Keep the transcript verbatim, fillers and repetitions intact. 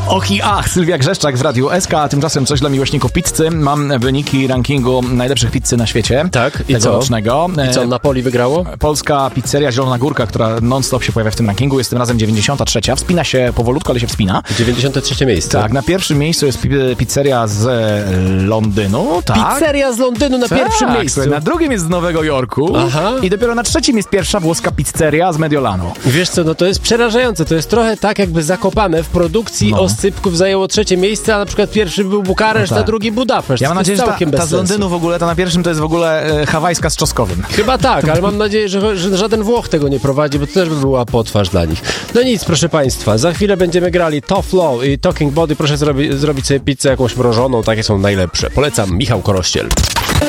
Och i ach, Sylwia Grzeszczak w Radiu S K, a tymczasem coś dla miłośników pizzy. Mam wyniki rankingu najlepszych pizzy na świecie. Tak, i co? Rocznego. I co, Napoli wygrało? Polska pizzeria Zielona Górka, która non-stop się pojawia w tym rankingu, jest tym razem dziewięćdziesiąta trzecia. Wspina się powolutku, ale się wspina. dziewięćdziesiąte trzecie miejsce. Tak, na pierwszym miejscu jest pi- pizzeria z Londynu. Tak. Pizzeria z Londynu na tak, pierwszym miejscu. Na drugim jest z Nowego Jorku. Aha. I dopiero na trzecim jest pierwsza włoska pizzeria z Mediolanu. I wiesz co, no to jest przerażające. To jest trochę tak, jakby Zakopane w produkcji No. oscypków zajęło trzecie miejsce, a na przykład pierwszy był Bukareszt, No tak. a drugi Budapeszt. Ja mam To nadzieję, jest że ta, całkiem ta bez z sensu. Londynu w ogóle, ta na pierwszym to jest w ogóle e, hawajska z czosnkowym. Chyba tak, ale mam nadzieję, że, że żaden Włoch tego nie prowadzi, bo to też by była potwarz dla nich. No nic, proszę Państwa, za chwilę będziemy grali Tough Low i Talking Body. Proszę zrobi, zrobić sobie pizzę jakąś mrożoną, takie są najlepsze. Polecam, Michał Korościel.